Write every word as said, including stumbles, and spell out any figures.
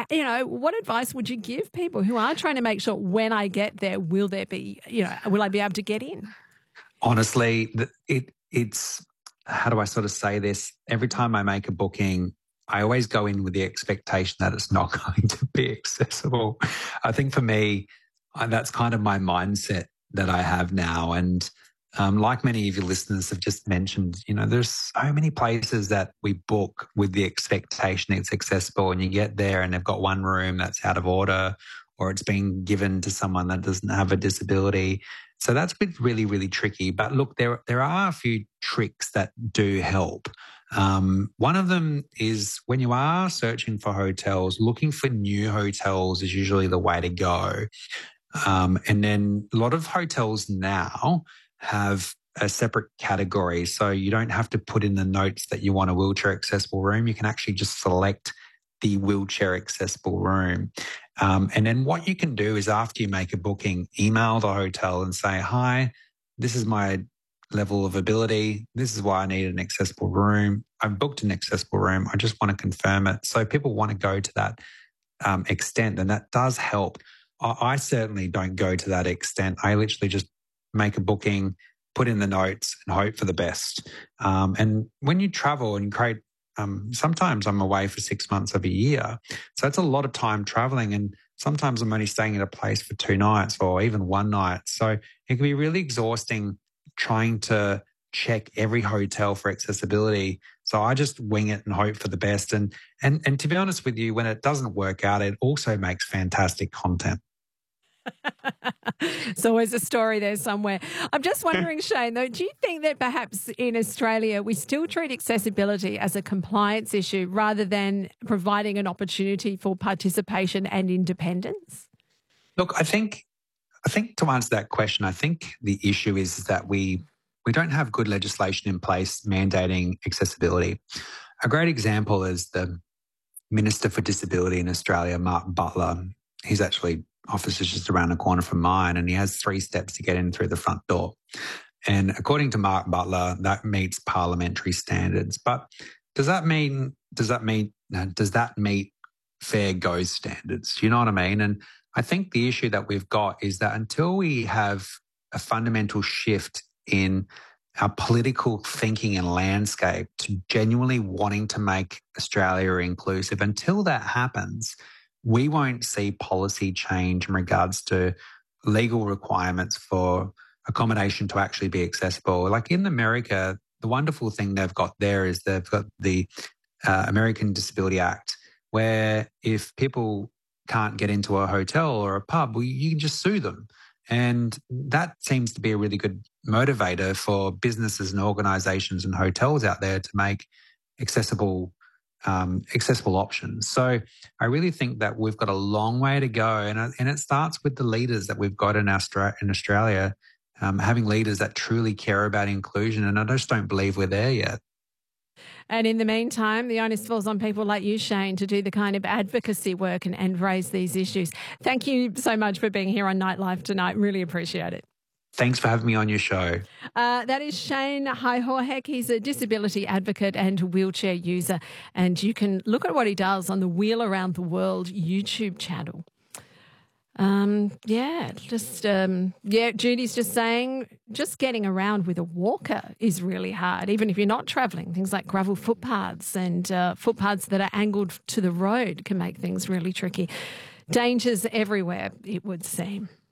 uh, you know, what advice would you give people who are trying to make sure when I get there, will there be, you know, will I be able to get in? Honestly, it it's, how do I sort of say this? Every time I make a booking, I always go in with the expectation that it's not going to be accessible. I think for me, that's kind of my mindset that I have now. And um, like many of your listeners have just mentioned, you know, there's so many places that we book with the expectation it's accessible, and you get there and they've got one room that's out of order, or it's been given to someone that doesn't have a disability. So that's been really, really tricky. But look, there there are a few tricks that do help. Um, one of them is when you are searching for hotels, looking for new hotels is usually the way to go. Um, and then a lot of hotels now have a separate category. So you don't have to put in the notes that you want a wheelchair accessible room. You can actually just select the wheelchair accessible room. Um, and then what you can do is after you make a booking, email the hotel and say, hi, this is my level of ability. This is why I need an accessible room. I've booked an accessible room. I just want to confirm it. So people want to go to that um, extent, and that does help. I, I certainly don't go to that extent. I literally just make a booking, put in the notes and hope for the best. Um, and when you travel and create Um, sometimes I'm away for six months of a year. So it's a lot of time traveling, and sometimes I'm only staying at a place for two nights or even one night. So it can be really exhausting trying to check every hotel for accessibility. So I just wing it and hope for the best. And and and to be honest with you, when it doesn't work out, it also makes fantastic content. It's always a story there somewhere. I'm just wondering, Shane, though, do you think that perhaps in Australia we still treat accessibility as a compliance issue rather than providing an opportunity for participation and independence? Look, I think I think to answer that question, I think the issue is that we we don't have good legislation in place mandating accessibility. A great example is the Minister for Disability in Australia, Mark Butler. He's actually office is just around the corner from mine, and he has three steps to get in through the front door. And according to Mark Butler, that meets parliamentary standards. But does that mean does that mean does that meet fair go standards? You know what I mean? And I think the issue that we've got is that until we have a fundamental shift in our political thinking and landscape to genuinely wanting to make Australia inclusive, until that happens, we won't see policy change in regards to legal requirements for accommodation to actually be accessible. Like in America, the wonderful thing they've got there is they've got the uh, American Disability Act, where if people can't get into a hotel or a pub, well, you can just sue them. And that seems to be a really good motivator for businesses and organisations and hotels out there to make accessible Um, accessible options. So I really think that we've got a long way to go, and and it starts with the leaders that we've got in Austra- in Australia, um, having leaders that truly care about inclusion, and I just don't believe we're there yet. And in the meantime, the onus falls on people like you, Shane, to do the kind of advocacy work and, and raise these issues. Thank you so much for being here on Nightlife tonight. Really appreciate it. Thanks for having me on your show. Uh, that is Shane Heihohek. He's a disability advocate and wheelchair user. And you can look at what he does on the Wheel Around the World YouTube channel. Um, yeah, just, um, yeah, Judy's just saying just getting around with a walker is really hard, even if you're not travelling. Things like gravel footpaths and uh, footpaths that are angled to the road can make things really tricky. Dangers everywhere, it would seem.